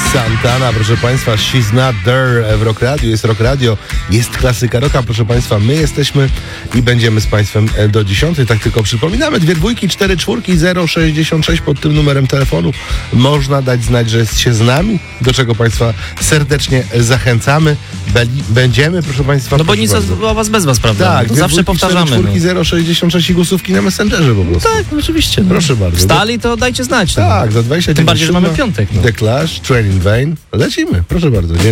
Santana, proszę Państwa, She's Not There w Rock Radio. Jest Rock Radio, jest klasyka rocka, proszę Państwa. My jesteśmy i będziemy z Państwem do 10. Tak tylko przypominamy, 2 dwójki, 4 czwórki, 066 pod tym numerem telefonu. Można dać znać, że jest się z nami, do czego Państwa serdecznie zachęcamy. Będziemy, proszę Państwa. No bo nic o was bez was, prawda? Tak, to zawsze powtarzamy. 4 czwórki, 066 i głosówki na Messengerze po prostu. Tak, no oczywiście. No. Proszę bardzo. Wstali, to dajcie znać. Tak, za 20 Tym bardziej, że mamy piątek. No. The Clash, Train in Vain. Lecimy, proszę bardzo.